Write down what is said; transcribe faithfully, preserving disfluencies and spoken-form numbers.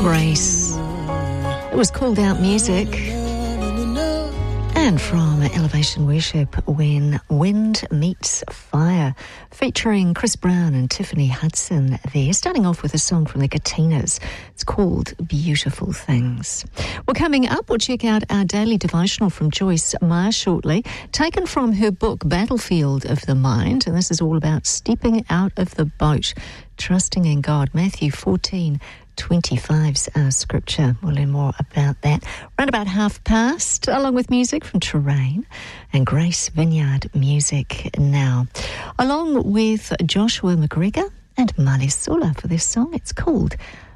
Grace. It was called Out Music. And from Elevation Worship, When Wind Meets Fire, featuring Chris Brown and Tiffany Hudson there, starting off with a song from the Katinas. It's called Beautiful Things. Well, coming up, we'll check out our daily devotional from Joyce Meyer shortly, taken from her book Battlefield of the Mind, and this is all about stepping out of the boat, trusting in God. Matthew fourteen twenty-five's our scripture. We'll learn more about that round about half past, along with music from Terrain and Grace Vineyard Music now, along with Joshua McGregor and Mali Sula for this song. It's called